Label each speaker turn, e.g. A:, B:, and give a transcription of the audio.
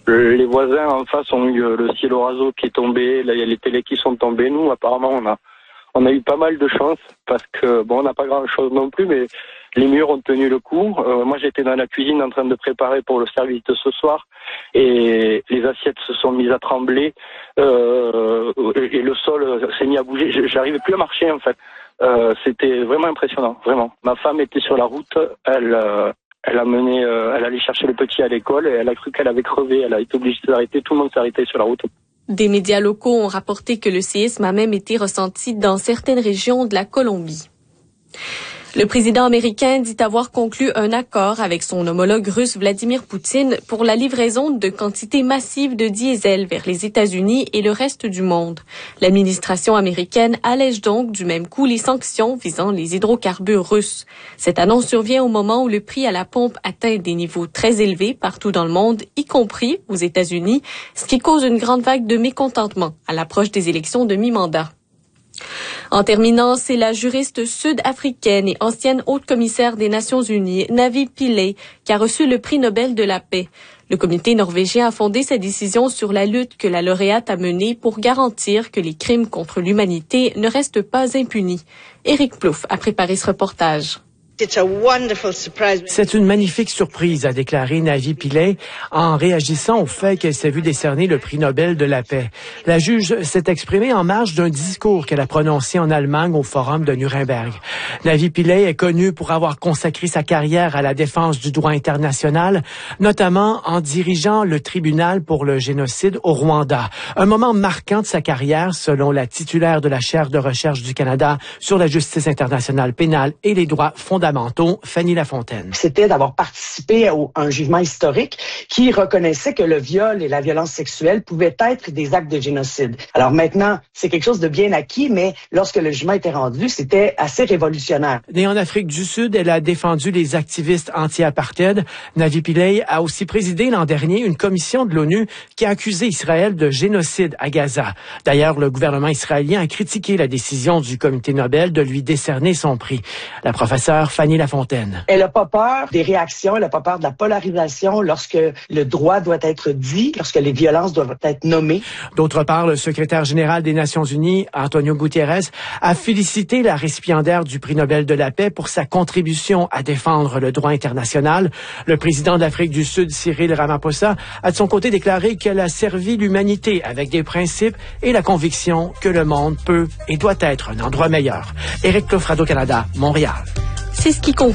A: Les voisins en face ont eu le cielo raso qui est tombé, là il y a les télés qui sont tombées. Nous apparemment on a eu pas mal de chance parce que bon on n'a pas grand chose non plus, mais les murs ont tenu le coup. Moi j'étais dans la cuisine en train de préparer pour le service de ce soir et les assiettes se sont mises à trembler et le sol s'est mis à bouger. J'arrivais plus à marcher en fait. C'était vraiment impressionnant, vraiment. Ma femme était sur la route, elle allait chercher le petit à l'école et elle a cru qu'elle avait crevé. Elle a été obligée de s'arrêter. Tout le monde s'est arrêté sur la route.
B: Des médias locaux ont rapporté que le séisme a même été ressenti dans certaines régions de la Colombie. Le président américain dit avoir conclu un accord avec son homologue russe Vladimir Poutine pour la livraison de quantités massives de diesel vers les États-Unis et le reste du monde. L'administration américaine allège donc du même coup les sanctions visant les hydrocarbures russes. Cette annonce survient au moment où le prix à la pompe atteint des niveaux très élevés partout dans le monde, y compris aux États-Unis, ce qui cause une grande vague de mécontentement à l'approche des élections de mi-mandat. En terminant, c'est la juriste sud-africaine et ancienne haute-commissaire des Nations Unies, Navi Pillay, qui a reçu le prix Nobel de la paix. Le comité norvégien a fondé sa décision sur la lutte que la lauréate a menée pour garantir que les crimes contre l'humanité ne restent pas impunis. Éric Plouffe a préparé ce reportage.
C: C'est une magnifique surprise, a déclaré Navi Pillay en réagissant au fait qu'elle s'est vue décerner le prix Nobel de la paix. La juge s'est exprimée en marge d'un discours qu'elle a prononcé en Allemagne au Forum de Nuremberg. Navi Pillay est connue pour avoir consacré sa carrière à la défense du droit international, notamment en dirigeant le tribunal pour le génocide au Rwanda. Un moment marquant de sa carrière, selon la titulaire de la chaire de recherche du Canada sur la justice internationale pénale et les droits fondamentaux, Fanny Lafontaine.
D: C'était d'avoir participé à un jugement historique qui reconnaissait que le viol et la violence sexuelle pouvaient être des actes de génocide. Alors maintenant, c'est quelque chose de bien acquis, mais lorsque le jugement était rendu, c'était assez révolutionnaire.
C: Née en Afrique du Sud, elle a défendu les activistes anti-apartheid. Navi Pillay a aussi présidé l'an dernier une commission de l'ONU qui a accusé Israël de génocide à Gaza. D'ailleurs, le gouvernement israélien a critiqué la décision du comité Nobel de lui décerner son prix. La professeure Fanny Lafontaine.
D: Elle n'a pas peur des réactions, elle n'a pas peur de la polarisation lorsque le droit doit être dit, lorsque les violences doivent être nommées.
C: D'autre part, le secrétaire général des Nations Unies, Antonio Guterres, a félicité la récipiendaire du prix Nobel de la paix pour sa contribution à défendre le droit international. Le président de l'Afrique du Sud, Cyril Ramaphosa, a de son côté déclaré qu'elle a servi l'humanité avec des principes et la conviction que le monde peut et doit être un endroit meilleur. Éric Plouffe, Radio-Canada, Montréal.
B: C'est ce qui conclut